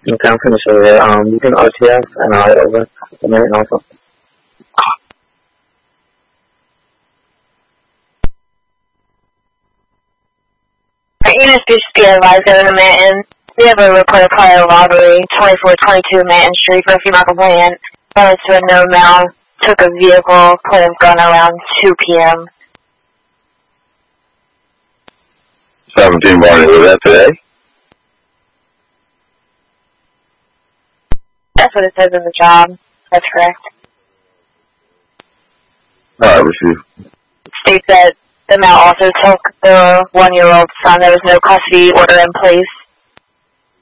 Okay, I'm finished with it. You can RTF and I'll over a minute also. ENSP be advised of the Manton. We have a report of prior robbery, 2422 Manton Street for a female complainant. Runs to a known male, took a vehicle, put a gun around 2 p.m. 17 morning, was that today? That's what it says in the job. That's correct. Alright, receive. States that the male also took the 1-year-old son. There was no custody order in place.